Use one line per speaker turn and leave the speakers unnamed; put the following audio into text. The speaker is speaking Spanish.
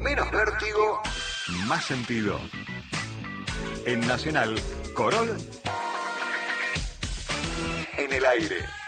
menos vértigo,
Más sentido. En Nacional, Corol
en el aire.